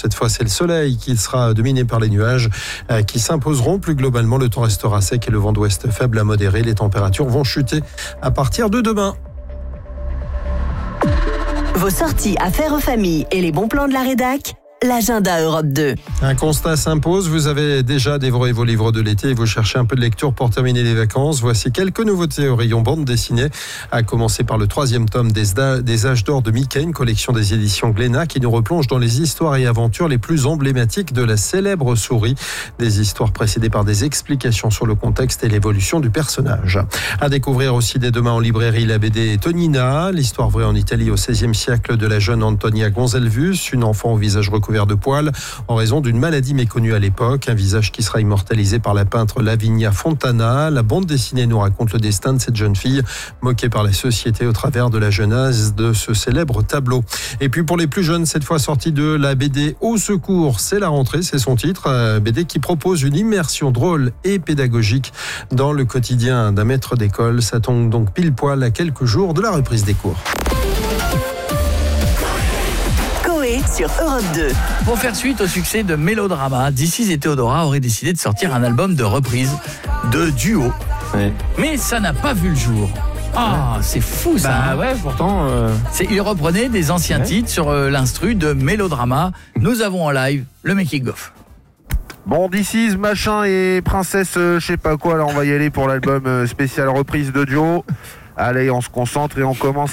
Cette fois, c'est le soleil qui sera dominé par les nuages qui s'imposeront. Plus globalement, le temps restera sec et le vent d'ouest faible à modéré. Les températures vont chuter à partir de demain. Vos sorties affaires aux familles et les bons plans de la rédac, l'agenda Europe 2. Un constat s'impose, vous avez déjà dévoré vos livres de l'été et vous cherchez un peu de lecture pour terminer les vacances. Voici quelques nouveautés au rayon bande dessinée, à commencer par le 3e tome des Âges d'or de Mickey, une collection des éditions Glénat qui nous replonge dans les histoires et aventures les plus emblématiques de la célèbre souris. Des histoires précédées par des explications sur le contexte et l'évolution du personnage. À découvrir aussi dès demain en librairie la BD Tonina, l'histoire vraie en Italie au XVIe siècle de la jeune Antonia Gonzalvus, une enfant au visage recouvert de poils en raison d'une maladie méconnue à l'époque, un visage qui sera immortalisé par la peintre Lavinia Fontana. La bande dessinée nous raconte le destin de cette jeune fille moquée par la société au travers de la jeunesse de ce célèbre tableau. Et puis pour les plus jeunes, cette fois sortie de la BD Au secours, c'est la rentrée, c'est son titre, BD qui propose une immersion drôle et pédagogique dans le quotidien d'un maître d'école. Ça tombe donc pile poil à quelques jours de la reprise des cours. Sur Europe 2. Pour faire suite au succès de Mélodrama, This Is et Théodora auraient décidé de sortir un album de reprise, de duo. Ouais. Mais ça n'a pas vu le jour. Ah, c'est fou ça. Bah ouais, pourtant. Ils reprenaient des anciens titres sur l'instru de Mélodrama. Nous avons en live le making-of. Bon, This Is, machin et princesse, je sais pas quoi. Là, on va y aller pour l'album spécial reprise de duo. Allez, on se concentre et on commence.